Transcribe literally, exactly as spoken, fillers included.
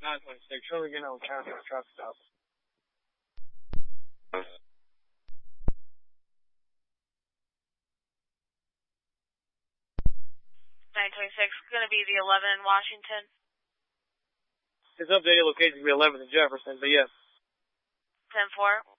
nine twenty-six, show me again on counter truck stop. nine twenty-six, going to be the eleven in Washington. His updated location will be eleventh in Jefferson, but yes. ten four.